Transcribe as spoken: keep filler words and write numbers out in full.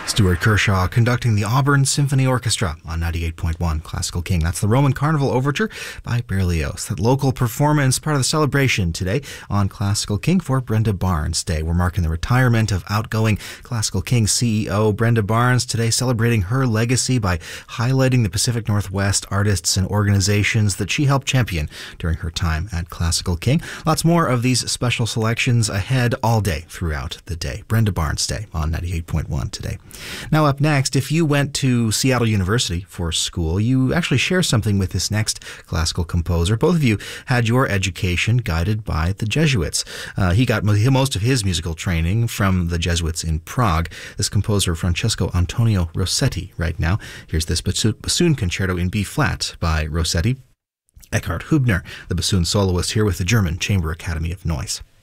Stuart Kershaw conducting the Auburn Symphony Orchestra on ninety-eight point one Classical King. That's the Roman Carnival Overture by Berlioz. That local performance, part of the celebration today on Classical King for Brenda Barnes Day. We're marking the retirement of outgoing Classical King C E O Brenda Barnes today, celebrating her legacy by highlighting the Pacific Northwest artists and organizations that she helped champion during her time at Classical King. Lots more of these special selections ahead all day throughout the day. Brenda Barnes Day on ninety-eight point one today. Now up next, if you went to Seattle University for school, you actually share something with this next classical composer. Both of you had your education guided by the Jesuits. Uh, he got most of his musical training from the Jesuits in Prague. This composer, Francesco Antonio Rossetti, right now. Here's this bassoon concerto in B-flat by Rossetti. Eckhard Hübner, the bassoon soloist, here with the German Chamber Academy of Noise.